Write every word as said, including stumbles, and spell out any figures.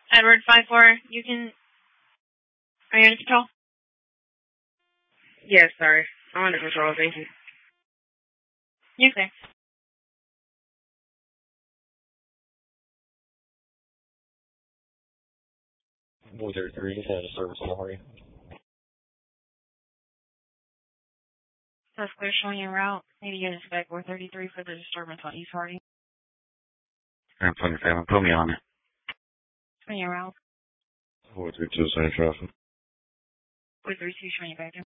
Edward five four, you can... Are you in control? Yes, sorry. I'm under control, thank you. You clear. Boy thirty-three, just had a service on for you. That's clear, showing your route. Maybe you expect four thirty-three for the disturbance on East Hardy. I'm twenty-seven, put me on it. Showing your route. four three two, same traffic. four thirty-two, showing your back.